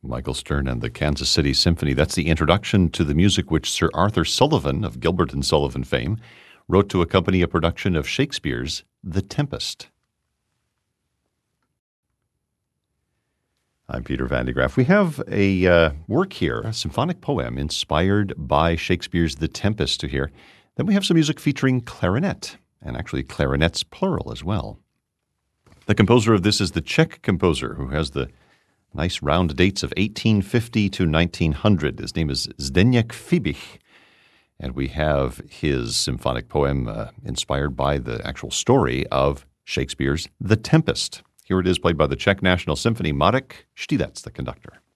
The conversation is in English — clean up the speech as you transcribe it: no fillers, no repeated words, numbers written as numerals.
Michael Stern and the Kansas City Symphony. That's the introduction to the music which Sir Arthur Sullivan of Gilbert and Sullivan fame wrote to accompany a production of Shakespeare's The Tempest. I'm Peter Van de Graaff. We have a work here, a symphonic poem inspired by Shakespeare's The Tempest to hear. Then we have some music featuring clarinet, and actually clarinets plural as well. The composer of this is the Czech composer who has the nice round dates of 1850 to 1900. His name is Zdeněk Fibich, and we have his symphonic poem inspired by the actual story of Shakespeare's The Tempest. Here it is, played by the Czech National Symphony. Marek Štílec, the conductor.